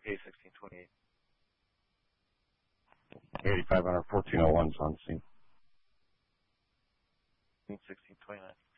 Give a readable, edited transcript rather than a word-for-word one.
pay 1628. 8500 1401 is on scene. 1629.